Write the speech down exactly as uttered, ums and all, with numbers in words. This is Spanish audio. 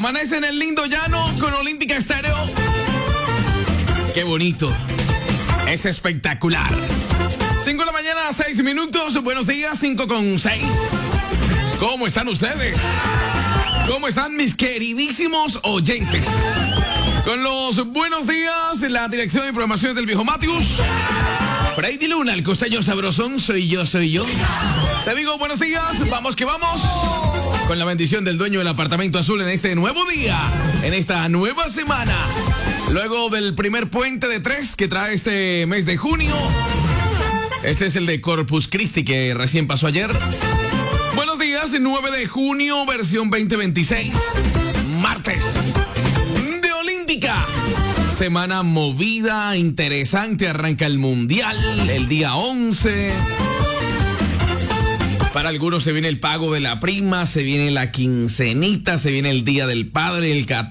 Amanece en el lindo llano con Olímpica Estéreo. Qué bonito. Es espectacular. cinco de la mañana, seis minutos. Buenos días, cinco con seis. ¿Cómo están ustedes? ¿Cómo están mis queridísimos oyentes? Con los buenos días en la dirección de programaciones del viejo Matius. Freddy Luna, el costeño sabrosón, soy yo, soy yo. Te digo buenos días, vamos que vamos. Con la bendición del dueño del apartamento azul en este nuevo día, en esta nueva semana. Luego del primer puente de tres que trae este mes de junio. Este es el de Corpus Christi que recién pasó ayer. Buenos días, nueve de junio, versión veinte veintiséis. Martes de Olímpica. Semana movida, interesante, arranca el Mundial el día once. Para algunos se viene el pago de la prima, se viene la quincenita, se viene el Día del Padre, el catorce.